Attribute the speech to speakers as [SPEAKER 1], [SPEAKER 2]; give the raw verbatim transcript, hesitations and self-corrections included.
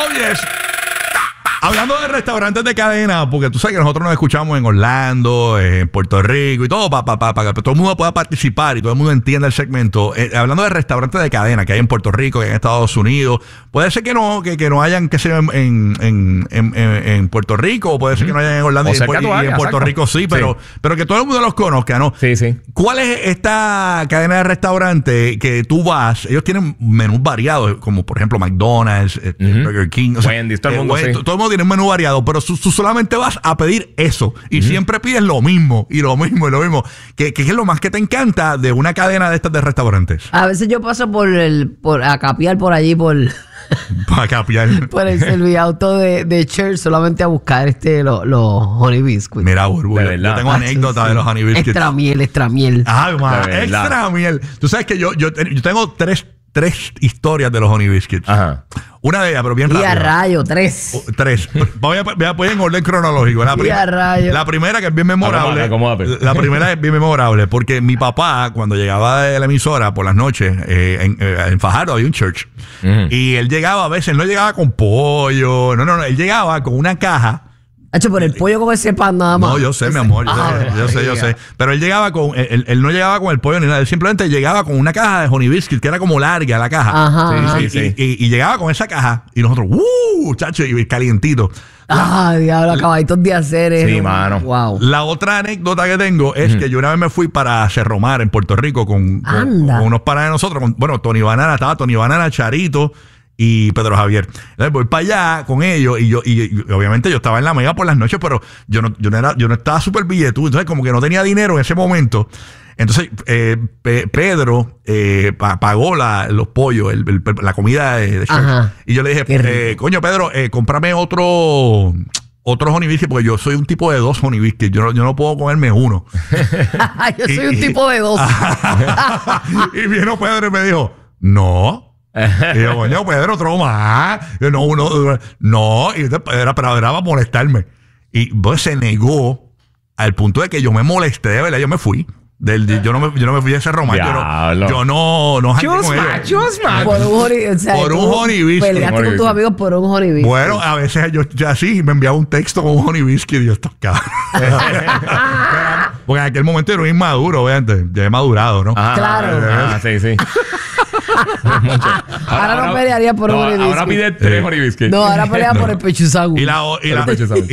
[SPEAKER 1] Oye, hablando de restaurantes de cadena, porque tú sabes que nosotros nos escuchamos en Orlando, en Puerto Rico y todo, para pa, pa, pa, que todo el mundo pueda participar y todo el mundo entienda el segmento. Eh, hablando de restaurantes de cadena que hay en Puerto Rico, que hay en Estados Unidos, puede ser que no que, que no hayan, que sea en, en, en, en, en Puerto Rico, o puede ser que no hayan en Orlando y en, y en Puerto exacto. Rico sí, pero, sí. pero que todo el mundo los conozca, ¿no?
[SPEAKER 2] Sí, sí.
[SPEAKER 1] ¿Cuál es esta cadena de restaurantes que tú vas? Ellos tienen menús variados, como por ejemplo McDonald's, uh-huh. Burger King, o sea,
[SPEAKER 2] Wendy's, todo el mundo,
[SPEAKER 1] eh,
[SPEAKER 2] sí.
[SPEAKER 1] todo el mundo tiene un menú variado, pero tú, tú solamente vas a pedir eso y uh-huh. siempre pides lo mismo y lo mismo y lo mismo. ¿Qué, qué es lo más que te encanta de una cadena de estas de restaurantes?
[SPEAKER 3] A veces yo paso por el por a capiar por allí por
[SPEAKER 1] para capiar
[SPEAKER 3] por el serviauto de, de Church solamente a buscar este los lo Honey Biscuits.
[SPEAKER 1] Mira, Burbu, yo, yo tengo anécdotas sí. de los Honey Biscuits.
[SPEAKER 3] Extra miel, extra miel.
[SPEAKER 1] Ay, man, extra miel. Tú sabes que yo, yo, yo tengo tres Tres historias de los Honey Biscuits.
[SPEAKER 2] Ajá.
[SPEAKER 1] Una de ellas, pero bien rápida.
[SPEAKER 3] Y a rayo, tres.
[SPEAKER 1] Uh, tres. Voy a, voy a poner en orden cronológico. La, prim-
[SPEAKER 3] y a rayo.
[SPEAKER 1] la primera que es bien memorable.
[SPEAKER 2] Acomódate, acomódate.
[SPEAKER 1] La primera es bien memorable porque mi papá, cuando llegaba de la emisora por las noches, eh, en, eh, en Fajardo había un church. Uh-huh. Y él llegaba a veces, no llegaba con pollo. No, no, no. Él llegaba con una caja.
[SPEAKER 3] Hacho, por el pollo con ese pan nada más.
[SPEAKER 1] No, yo sé, mi amor, yo,
[SPEAKER 3] ah,
[SPEAKER 1] sé, yo sé, yo sé. Pero él llegaba con, él, él no llegaba con el pollo ni nada, él simplemente llegaba con una caja de Honey Biscuits que era como larga la caja.
[SPEAKER 3] Ajá.
[SPEAKER 1] Sí,
[SPEAKER 3] ajá.
[SPEAKER 1] sí, sí. Y, y, y llegaba con esa caja y nosotros, ¡uh! Chacho, y calientito.
[SPEAKER 3] Ah, diablo, acabaditos de hacer eso.
[SPEAKER 2] Sí, mano.
[SPEAKER 3] Wow.
[SPEAKER 1] La otra anécdota que tengo es uh-huh. que yo una vez me fui para Cerro Mar en Puerto Rico con, con, con unos panas de nosotros. Con, bueno, Tony Banana, estaba Tony Banana, Charito y Pedro Javier. Entonces voy para allá con ellos y yo y, y obviamente yo estaba en la mega por las noches, pero yo no, yo no era, yo no estaba súper billetudo, entonces como que no tenía dinero en ese momento. Entonces eh, Pe- Pedro eh, pa- pagó la, los pollos, el, el, la comida de, de church. Y yo le dije, eh, coño Pedro, eh, cómprame otro otro Honey Biscuit, porque yo soy un tipo de dos Honey Biscuits. Yo no, yo no puedo comerme uno.
[SPEAKER 3] Yo soy
[SPEAKER 1] y,
[SPEAKER 3] un
[SPEAKER 1] y,
[SPEAKER 3] tipo de dos.
[SPEAKER 1] Y vino Pedro y me dijo, no. Y yo, coño, Pedro, otro más. Yo, no, uno, no. Y era, era para molestarme. Y pues, se negó al punto de que yo me molesté, de verdad, yo me fui. Del, yo, no me, yo no me fui de Cerro Mar. Yo no, yo no, no
[SPEAKER 2] Chusma, chusma.
[SPEAKER 3] Por un honey, o sea,
[SPEAKER 1] por un honey biscuit.
[SPEAKER 3] Peleaste con tus amigos por un honey biscuit.
[SPEAKER 1] Bueno, a veces yo ya así me enviaba un texto con un honey biscuit y yo estaba cabrón. Porque en aquel momento era un inmaduro, vean, ya he madurado, ¿no?
[SPEAKER 2] Ah,
[SPEAKER 3] claro.
[SPEAKER 2] Ah, sí, sí.
[SPEAKER 3] ahora, ahora no pelearía por
[SPEAKER 2] no,
[SPEAKER 3] un honey biscuit.
[SPEAKER 2] Ahora pide tres honey biscuits.
[SPEAKER 3] No, ahora pelea no. por el pechuzagú.
[SPEAKER 1] Y la, y la,